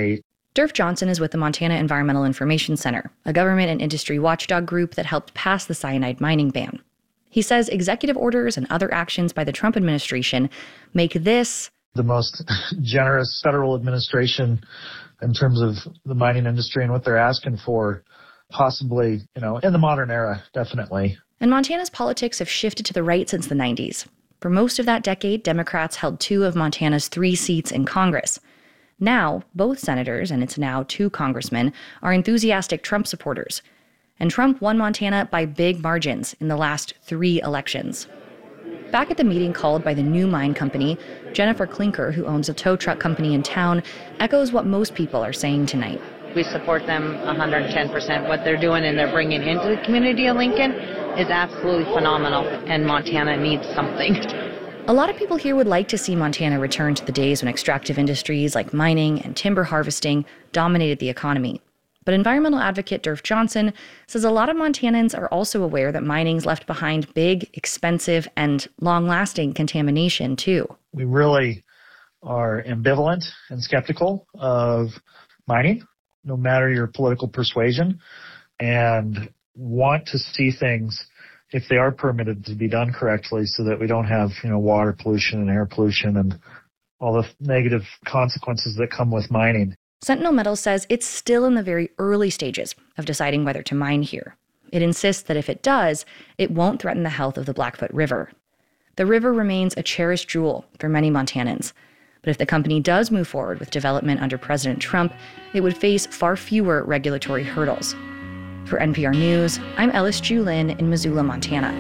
Durf Johnson is with the Montana Environmental Information Center, a government and industry watchdog group that helped pass the cyanide mining ban. He says executive orders and other actions by the Trump administration make this the most generous federal administration in terms of the mining industry and what they're asking for, possibly, in the modern era, definitely. And Montana's politics have shifted to the right since the 90s. For most of that decade, Democrats held 2 of Montana's 3 seats in Congress. Now, both senators, and it's now 2 congressmen, are enthusiastic Trump supporters. And Trump won Montana by big margins in the last 3 elections. Back at the meeting called by the new mine company, Jennifer Klinker, who owns a tow truck company in town, echoes what most people are saying tonight. We support them 110%. What they're doing and they're bringing into the community of Lincoln is absolutely phenomenal, and Montana needs something. A lot of people here would like to see Montana return to the days when extractive industries like mining and timber harvesting dominated the economy. But environmental advocate Durf Johnson says a lot of Montanans are also aware that mining's left behind big, expensive, and long-lasting contamination, too. We really are ambivalent and skeptical of mining, no matter your political persuasion, and want to see things, if they are permitted, to be done correctly so that we don't have, water pollution and air pollution and all the negative consequences that come with mining. Sentinel Metals says it's still in the very early stages of deciding whether to mine here. It insists that if it does, it won't threaten the health of the Blackfoot River. The river remains a cherished jewel for many Montanans. But if the company does move forward with development under President Trump, it would face far fewer regulatory hurdles. For NPR News, I'm Ellis Julin in Missoula, Montana.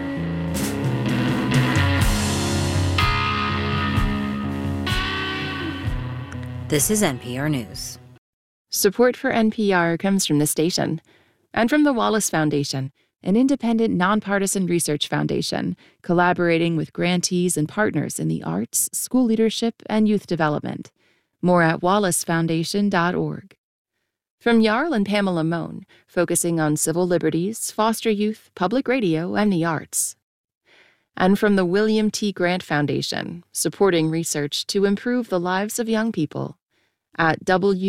This is NPR News. Support for NPR comes from the station and from the Wallace Foundation, an independent, nonpartisan research foundation collaborating with grantees and partners in the arts, school leadership, and youth development. More at wallacefoundation.org. From Jarl and Pamela Mohn, focusing on civil liberties, foster youth, public radio, and the arts. And from the William T. Grant Foundation, supporting research to improve the lives of young people at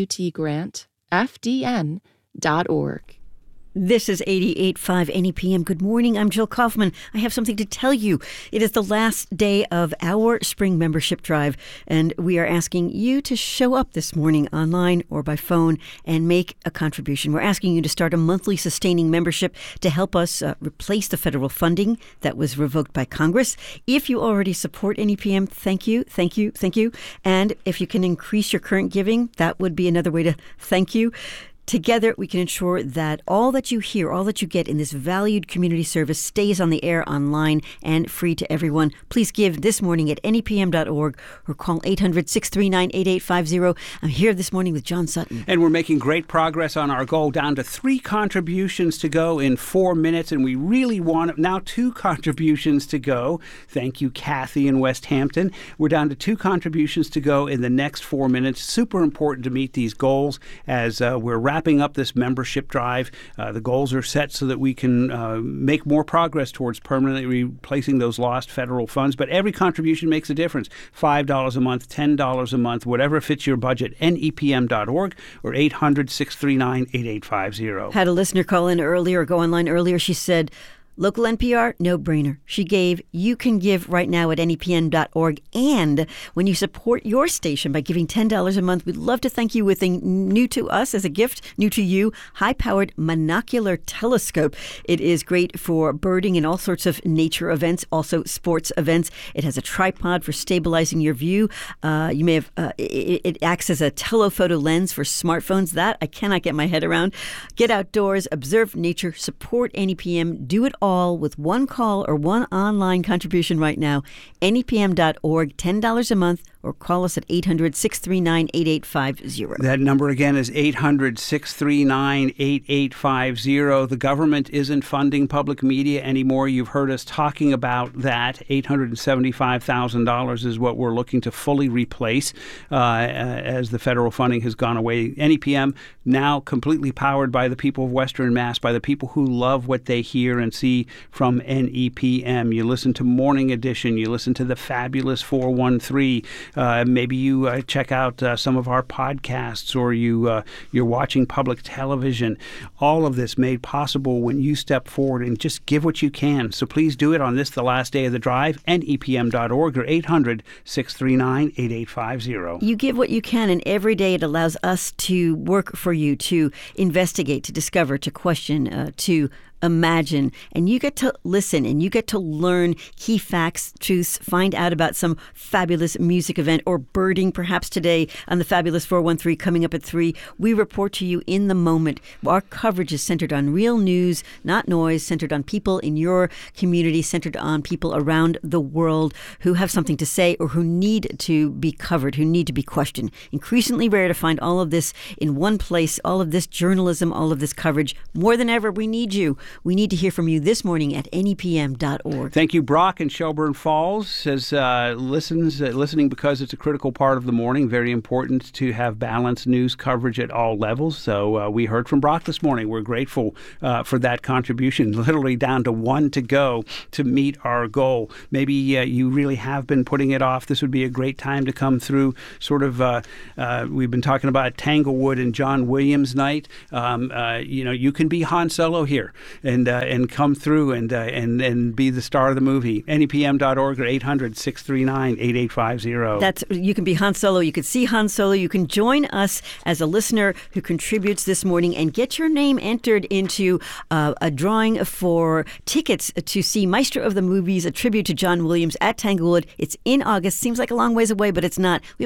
wtgrantfdn.org. This is 88.5 NEPM. Good morning. I'm Jill Kaufman. I have something to tell you. It is the last day of our spring membership drive, and we are asking you to show up this morning online or by phone and make a contribution. We're asking you to start a monthly sustaining membership to help us replace the federal funding that was revoked by Congress. If you already support NEPM, thank you, thank you, thank you. And if you can increase your current giving, that would be another way to thank you. Together, we can ensure that all that you hear, all that you get in this valued community service stays on the air, online, and free to everyone. Please give this morning at nepm.org or call 800-639-8850. I'm here this morning with John Sutton. And we're making great progress on our goal, down to 3 contributions to go in 4 minutes, and we really want now 2 contributions to go. Thank you, Kathy in West Hampton. We're down to 2 contributions to go in the next 4 minutes. Super important to meet these goals as we're wrapping up this membership drive. The goals are set so that we can make more progress towards permanently replacing those lost federal funds. But every contribution makes a difference. $5 a month, $10 a month, whatever fits your budget. NEPM.org or 800-639-8850. Had a listener call in earlier, go online earlier. She said, local NPR, no-brainer. She gave. You can give right now at nepm.org. And when you support your station by giving $10 a month, we'd love to thank you with a new to us as a gift, new to you, high-powered monocular telescope. It is great for birding and all sorts of nature events, also sports events. It has a tripod for stabilizing your view. You may have it acts as a telephoto lens for smartphones. That I cannot get my head around. Get outdoors, observe nature, support NEPM, do it all with one call or one online contribution right now. NEPM.org, $10 a month, or call us at 800-639-8850. That number again is 800-639-8850. The government isn't funding public media anymore. You've heard us talking about that. $875,000 is what we're looking to fully replace as the federal funding has gone away. NEPM now completely powered by the people of Western Mass, by the people who love what they hear and see be from NEPM. You listen to Morning Edition. You listen to the Fabulous 413. Maybe you check out some of our podcasts, or you're watching public television. All of this made possible when you step forward and just give what you can. So please do it on this, the last day of the drive, nepm.org or 800-639-8850. You give what you can, and every day it allows us to work for you, to investigate, to discover, to question, to imagine, and you get to listen and you get to learn key facts, truths, find out about some fabulous music event or birding perhaps today on the Fabulous 413 coming up at 3. We report to you in the moment. Our coverage is centered on real news, not noise, centered on people in your community, centered on people around the world who have something to say or who need to be covered, who need to be questioned. Increasingly rare to find all of this in one place, all of this journalism, all of this coverage. More than ever, we need you. We need to hear from you this morning at nepm.org. Thank you. Brock in Shelburne Falls says listening because it's a critical part of the morning. Very important to have balanced news coverage at all levels. So we heard from Brock this morning. We're grateful for that contribution. Literally down to one to go to meet our goal. Maybe you really have been putting it off. This would be a great time to come through. Sort of, we've been talking about Tanglewood and John Williams night. You can be Han Solo here. And come through and be the star of the movie. NEPM.org or 800-639-8850. You can be Han Solo. You can see Han Solo. You can join us as a listener who contributes this morning and get your name entered into a drawing for tickets to see Maestro of the Movies, a tribute to John Williams at Tanglewood. It's in August. Seems like a long ways away, but it's not.